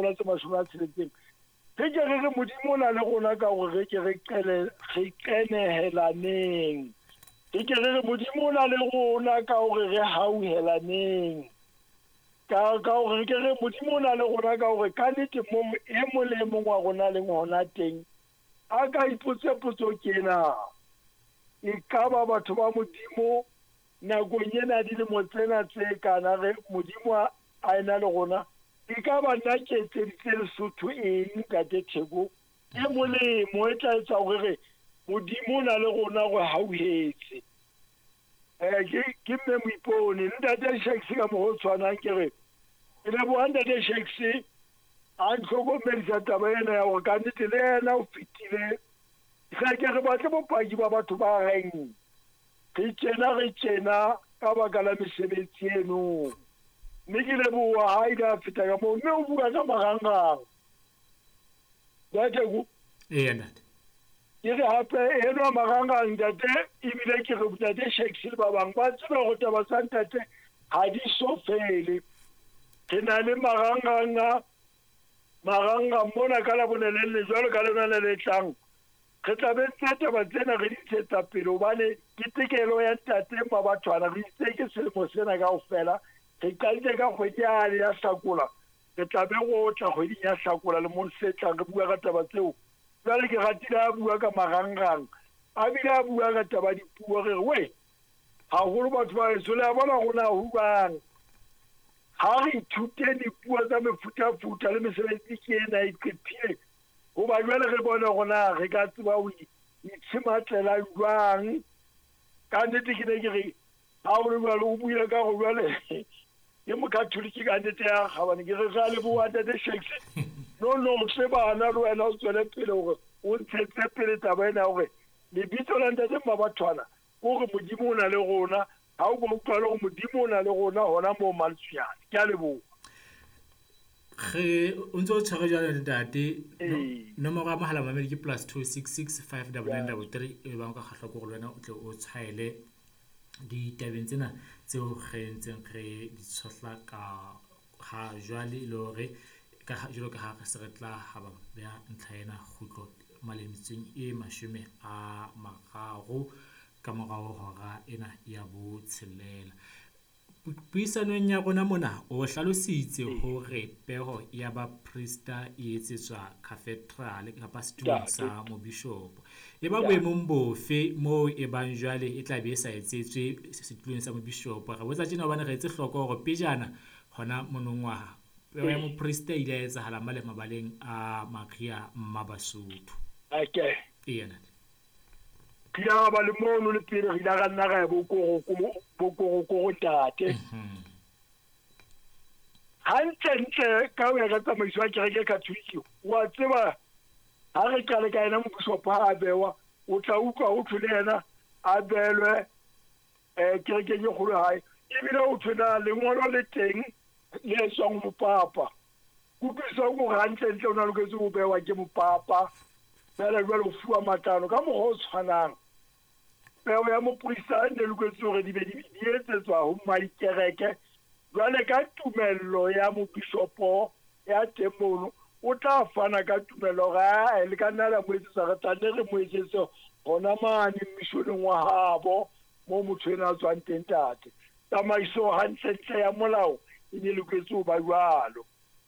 la tse 16 re ke re modimo na le rona ka gore re ke re qenehelaneng re ke re modimo na le rona ka gore re hauhelaneng ka gore re ke re modimo na le rona ka gore ka nnete mo le mongwe wa rona le ngwana teng a ka ipotse potso kena e ka ba batho ba modimo nakong ena dilemo tsena tse kana re modimo a ena le rona e ka ba nna ke etseditse Lesotho eng ka Theko e molemo e tla etsa gore modimo na le rona go hauhetse ke mme moipone ntate Shakes ka mo tshwanang ke re le bo ntate Shakes a ntlokomedisa taba ena ya gore ka nnete le ena o fitile ga ke re batle bopaki ba batho ba reng re tjena ka baka la mesebetsi eno mme ke leboha ha ida feta ka moo mme o bua ka marangrang Theko ntate ke re hape eno marangrang ntate ebile ke re ntate Shakes le ba bang ba tseba go taba sa ntate ha di so fele ke na le marangrang mona ka la bonelele jwalo ka lena le tlang re tla be taba tsena re di tsetsa pele hobane ke tekelo ya ntate Mabathwana re itse ke selemo sena kaofela re qalile ka kgwedi ya Hlakola re tla be go tla kgwedi ya Hlakola le mo setla re bua ka taba tseo jwale ke ratile a bua ka marangrang a bile a bua ka taba dipuo re we haholo batho ba eso le a bona gona ho bang ha re ithute dipuo tsa mefutafuta le mesebetsi ke ena e qephile goba jwale re bone gona re ka tseba o itshimatlela jwang ka nnete ke ne ke re ha o le jwale o buile ka go jwale ke mokatholiki ka nnete ya gabane ke re ga le boa ntate Shakes no se bana le wena o tswele pele gore o ntshetse pele taba ena gore lebitso la ntate Mabathwana gore modimo o na le rona ha o bo utlwa le gore modimo o na le rona hona mo Maltswyane ke a leboha ge o ntse o tshware jalo ntate nomoro ya mohala mamedi ke +266 599 e bang ka kgahlwa ko go lwena o tle o tshwaele ditabeng tsena tseo ge ntseng ge di tshotla ka ha jwale le hore ka jalo ka ha se re tla ha ba ya ntlha ena khutlo malemitseng e 30 ka morao hora ena ya bo tshelela puisanong ya rona mona o hlalositse hore peho ya ba priesta e etsetswa cathedral kapa setulong sa mobishopo e ba boemong bofe mo e bang jwale e tla be e sa etsetswe setulong sa mobishopo re botsa tjena hobane re etse hloko gore pejana hona monongwaha peho ya mopriesta ile ya etsahala mabaleng a Maria Mabasotho ntate kila ba le mono le pele re la nna ga bokoro tate hantle ka o ya ka tsamaiso ya kereke Katoliki wa tseba ha re kale ka ena mobishopo a bewa o tla utlwa o thule ena a belwe kereke ye kgolo hae ebile o thuna lengolo le teng le tswang mopapa kupisa go hantle o na loketse go bewa ke mopapa bela jwale o fuwa matano ka mogo o tshwanang peo ya mopriesta ne loketse gore di be di etsetswa ho maikereke jwale ka tumelo ya mobishopo ya temono o tla fana ka tumelo ga le ka nna la moetsetsa re tane re moetsetse gona mane missioneng wa habo mo motho ena a tswang teng tate tsamaiso hantle ya molao e ne loketse ho ba jwalo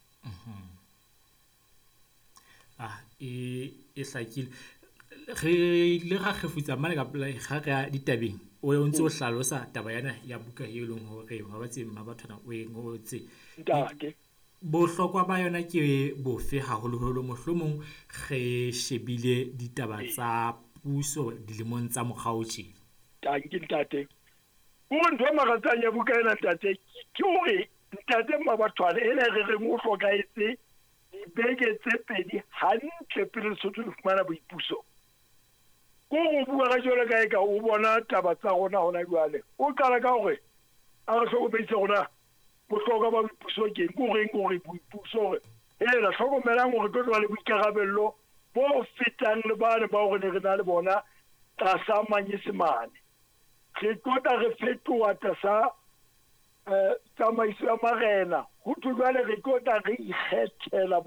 e hlakile ge le ga gefutsa mane ka pela ga ga ditabeng o ntse o hlalosa taba yana ya buka e leng hore ba batse Mabathwana o ngotse ntate bohlokwa ba yona ke bofe haholoholo mohlomong ge shebile ditaba tsa puso dilemong tsa mokgaotsi ntate o ntho magatsanya buka ena ntate ke hore ntate Mabathwana ene re re mo hlokaetse dibeke tse pedi hantle pele Lesotho le fumana boipuso ko go bua ga jole ka eka o bona taba tsa gona hona jwale o qala ka hore a re hlokomedise gona bohlokwa ba boipuso ke go reng gore boipuso gore la hlokomelang gore tlo ba le boikarabello bo fetang le bana ba gore re na le bona tlasa manyesemane re tota re fetoa tlasa tsamaiso ya marena go thwe jwale re tota re ikgethela